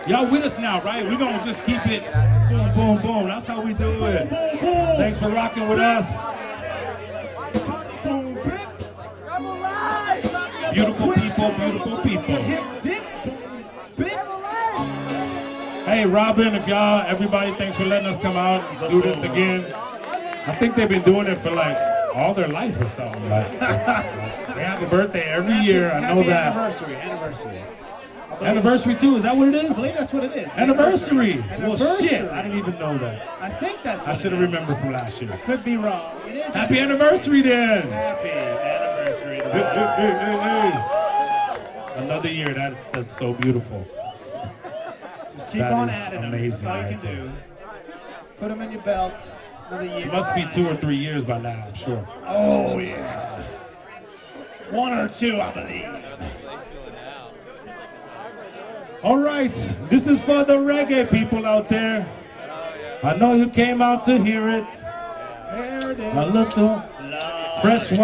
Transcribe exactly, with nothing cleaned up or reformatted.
Y'all with us now, right? We're gonna just keep it boom, boom, boom. That's how we do it. Thanks for rocking with us. Beautiful people, beautiful people. Hey, Robin, if y'all, everybody, thanks for letting us come out and do this again. I think they've been doing it for like all their life or something. Like, they have a birthday every year. I know Happy that. Anniversary, anniversary. Anniversary too? Is that what it is? I believe that's what it is. Anniversary. Anniversary. Well, shit, I didn't even know that. I think that's what I should have remembered from last year. Could be wrong. It is Happy anniversary then. Happy anniversary. Hey, hey, hey, hey, hey. Another year. That's that's so beautiful. Just keep That on is adding them. amazing That's all you right can there. do. Put them in your belt. Another year. It must be two or three years by now, I'm sure. Oh yeah. One or two, I believe. All right, this is for the reggae people out there. I know you came out to hear it. There it is. A little fresh